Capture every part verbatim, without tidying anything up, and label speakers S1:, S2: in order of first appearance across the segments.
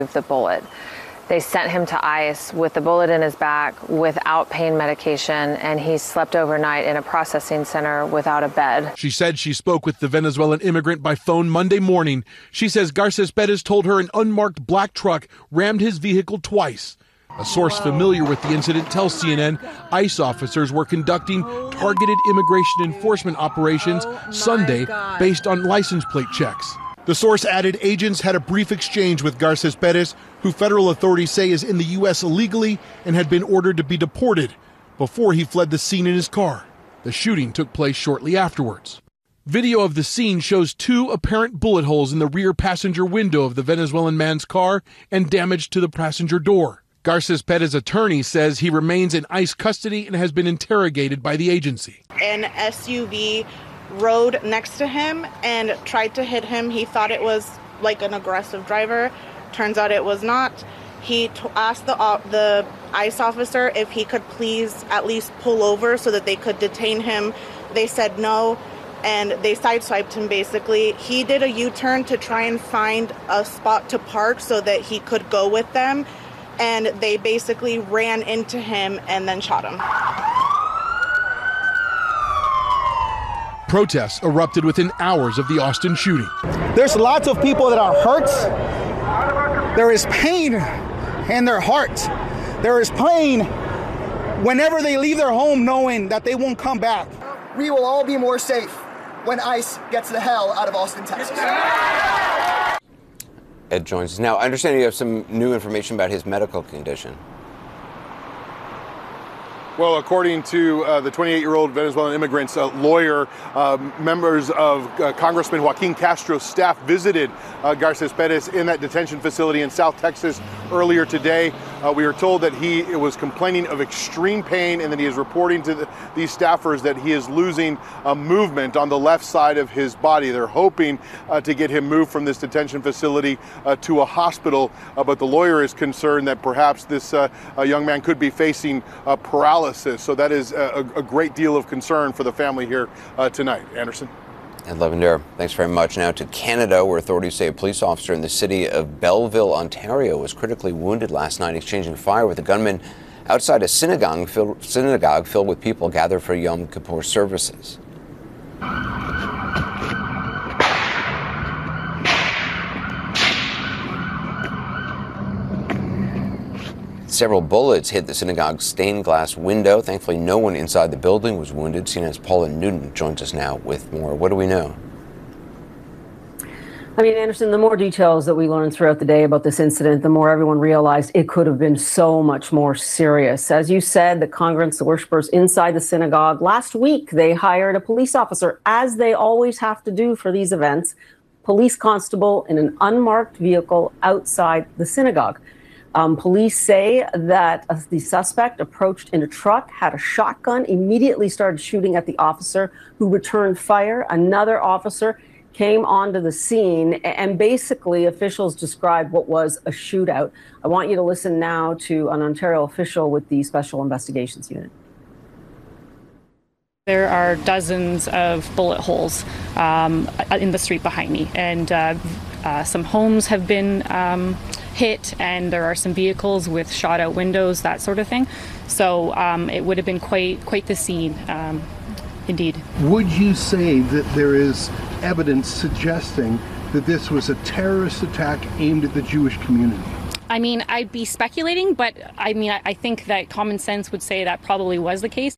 S1: the bullet. They sent him to ICE with the bullet in his back without pain medication, and he slept overnight in a processing center without a bed.
S2: She said she spoke with the Venezuelan immigrant by phone Monday morning. She says Garces Perez told her an unmarked black truck rammed his vehicle twice. A source familiar with the incident tells C N N ICE officers were conducting targeted immigration enforcement operations oh Sunday God. based on license plate checks. The source added agents had a brief exchange with Garces Perez, who federal authorities say is in the U S illegally and had been ordered to be deported, before he fled the scene in his car. The shooting took place shortly afterwards. Video of the scene shows two apparent bullet holes in the rear passenger window of the Venezuelan man's car and damage to the passenger door. Garces Perez's attorney says he remains in ICE custody and has been interrogated by the agency.
S3: An S U V rode next to him and tried to hit him. He thought it was like an aggressive driver. Turns out it was not. He t- asked the uh, the ICE officer if he could please at least pull over so that they could detain him. They said no, and they sideswiped him basically. He did a U-turn to try and find a spot to park so that he could go with them, and they basically ran into him and then shot him.
S2: Protests erupted within hours of the Austin shooting.
S4: There's lots of people that are hurt. There is pain in their heart. There is pain whenever they leave their home knowing that they won't come back.
S5: We will all be more safe when ICE gets the hell out of Austin, Texas.
S6: Ed joins us now. I understand you have some new information about his medical condition.
S7: Well, according to uh, the twenty-eight-year-old Venezuelan immigrant's uh, lawyer, uh, members of uh, Congressman Joaquin Castro's staff visited uh, Garces Perez in that detention facility in South Texas earlier today. Uh, we were told that he was complaining of extreme pain and that he is reporting to the, these staffers that he is losing uh, movement on the left side of his body. They're hoping uh, to get him moved from this detention facility uh, to a hospital, uh, but the lawyer is concerned that perhaps this uh, young man could be facing uh, paralysis. So that is a, a great deal of concern for the family here uh, tonight. Anderson.
S6: Ed Lavender, thanks very much. Now to Canada, where authorities say a police officer in the city of Belleville, Ontario, was critically wounded last night exchanging fire with a gunman outside a synagogue filled, synagogue filled with people gathered for Yom Kippur services. Several bullets hit the synagogue's stained glass window. Thankfully, no one inside the building was wounded. C N N's Paula Newton joins us now with more. What do we know?
S8: I mean, Anderson, the more details that we learned throughout the day about this incident, the more everyone realized it could have been so much more serious. As you said, the congregants, the worshipers inside the synagogue, last week they hired a police officer, as they always have to do for these events, police constable in an unmarked vehicle outside the synagogue. Um, police say that uh, the suspect approached in a truck, had a shotgun, immediately started shooting at the officer, who returned fire. Another officer came onto the scene, and basically officials described what was a shootout. I want you to listen now to an Ontario official with the Special Investigations Unit.
S9: There are dozens of bullet holes um, in the street behind me, and uh, uh, some homes have been um, hit, and there are some vehicles with shot out windows, that sort of thing. So um, it would have been quite quite the scene, um, indeed.
S10: Would you say that there is evidence suggesting that this was a terrorist attack aimed at the Jewish community?
S9: I mean, I'd be speculating, but I mean, I, I think that common sense would say that probably was the case.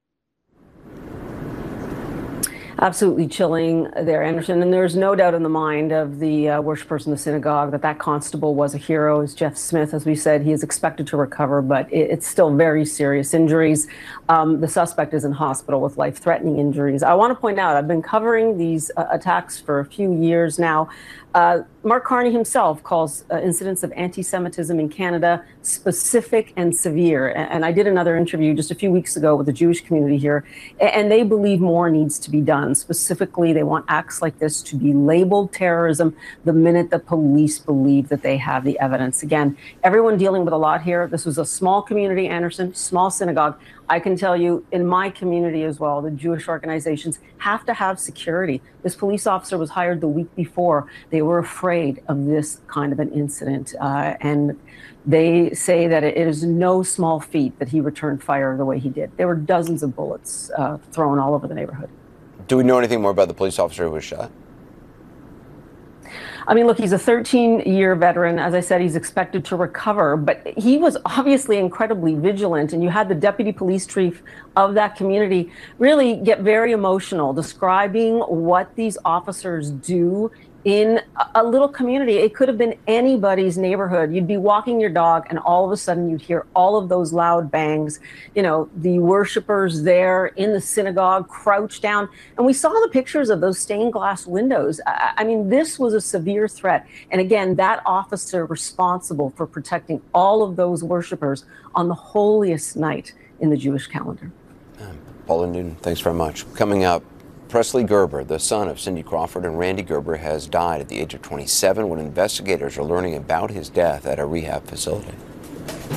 S8: Absolutely chilling there, Anderson. And there's no doubt in the mind of the uh, worshipers in the synagogue that that constable was a hero. As Jeff Smith, as we said, he is expected to recover, but it, it's still very serious injuries. Um, the suspect is in hospital with life-threatening injuries. I want to point out, I've been covering these uh, attacks for a few years now. Uh, Mark Carney himself calls uh, incidents of anti-Semitism in Canada specific and severe. And, and I did another interview just a few weeks ago with the Jewish community here, and they believe more needs to be done. Specifically, they want acts like this to be labeled terrorism the minute the police believe that they have the evidence. Again, everyone dealing with a lot here. This was a small community, Anderson, small synagogue. I can tell you in my community as well, the Jewish organizations have to have security. This police officer was hired the week before. They were afraid of this kind of an incident. Uh, and they say that it is no small feat that he returned fire the way he did. There were dozens of bullets uh, thrown all over the neighborhood.
S6: Do we know anything more about the police officer who was shot?
S8: I mean, look, he's a thirteen-year veteran. As I said, he's expected to recover, but he was obviously incredibly vigilant. And you had the deputy police chief of that community really get very emotional, describing what these officers do in a little community. It could have been anybody's neighborhood. You'd be walking your dog and all of a sudden you'd hear all of those loud bangs. You know, the worshipers there in the synagogue crouched down. And we saw the pictures of those stained glass windows. I, I mean, this was a severe threat. And again, that officer responsible for protecting all of those worshipers on the holiest night in the Jewish calendar.
S6: Um, Paula Newton, thanks very much. Coming up, Presley Gerber, the son of Cindy Crawford and Randy Gerber, has died at the age of twenty-seven when investigators are learning about his death at a rehab facility.